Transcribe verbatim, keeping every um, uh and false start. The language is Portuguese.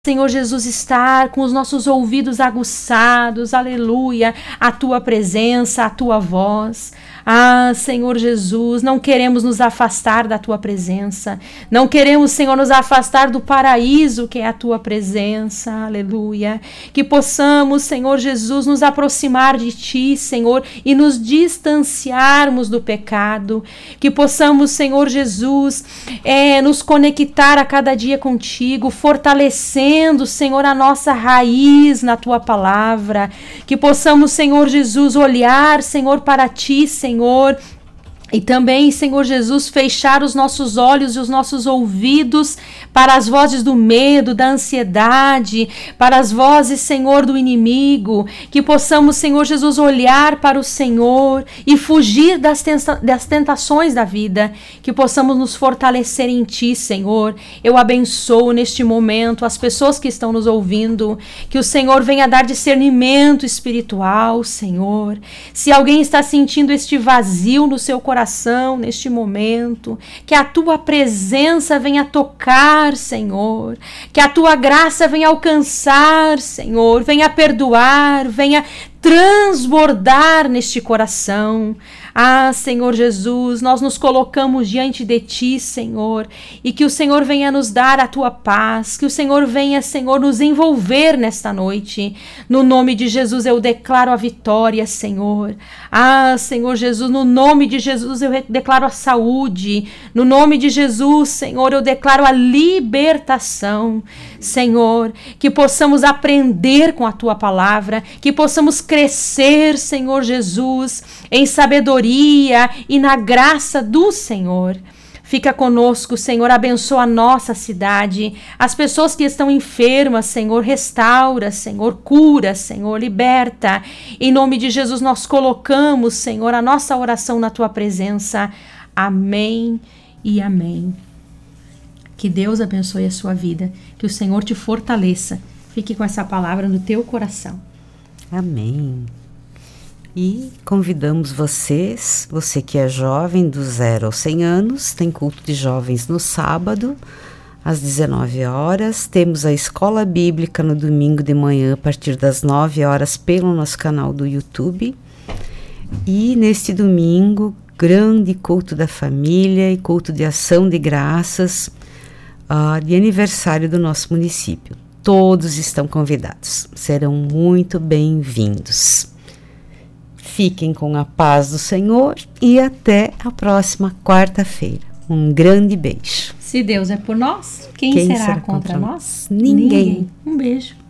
Senhor Jesus, estar com os nossos ouvidos aguçados, aleluia, a tua presença, a tua voz. Ah, Senhor Jesus, não queremos nos afastar da tua presença, não queremos, Senhor, nos afastar do paraíso que é a tua presença, aleluia. Que possamos, Senhor Jesus, nos aproximar de ti, Senhor, e nos distanciarmos do pecado, que possamos, Senhor Jesus, é, nos conectar a cada dia contigo, fortalecendo, Senhor, a nossa raiz na tua palavra, que possamos, Senhor Jesus, olhar, Senhor, para ti, Senhor, Senhor, e também, Senhor Jesus, fechar os nossos olhos e os nossos ouvidos para as vozes do medo, da ansiedade, para as vozes, Senhor, do inimigo, que possamos, Senhor Jesus, olhar para o Senhor e fugir das, tenta- das tentações da vida, que possamos nos fortalecer em Ti, Senhor. Eu abençoo neste momento as pessoas que estão nos ouvindo, que o Senhor venha dar discernimento espiritual, Senhor. Se alguém está sentindo este vazio no seu coração, neste momento, que a tua presença venha tocar, Senhor, que a tua graça venha alcançar, Senhor, venha perdoar, venha transbordar neste coração. Ah, Senhor Jesus, nós nos colocamos diante de Ti, Senhor, e que o Senhor venha nos dar a Tua paz, que o Senhor venha, Senhor, nos envolver nesta noite. No nome de Jesus eu declaro a vitória, Senhor. Ah, Senhor Jesus, no nome de Jesus eu declaro a saúde. No nome de Jesus, Senhor, eu declaro a libertação. Senhor, que possamos aprender com a Tua palavra, que possamos crescer, Senhor Jesus, em sabedoria e na graça do Senhor. Fica conosco, Senhor, abençoa a nossa cidade, as pessoas que estão enfermas, Senhor, restaura, Senhor, cura, Senhor, liberta. Em nome de Jesus nós colocamos, Senhor, a nossa oração na Tua presença. Amém e amém. Que Deus abençoe a sua vida, que o Senhor te fortaleça. Fique com essa palavra no teu coração. Amém. E convidamos vocês, você que é jovem, do zero aos cem anos, tem culto de jovens no sábado, às dezenove horas. Temos a escola bíblica no domingo de manhã, a partir das nove horas, pelo nosso canal do YouTube. E neste domingo, grande culto da família e culto de ação de graças, uh, de aniversário do nosso município. Todos estão convidados, serão muito bem-vindos. Fiquem com a paz do Senhor e até a próxima quarta-feira. Um grande beijo. Se Deus é por nós, quem, quem será, será contra, contra nós? nós? Ninguém. Ninguém. Um beijo.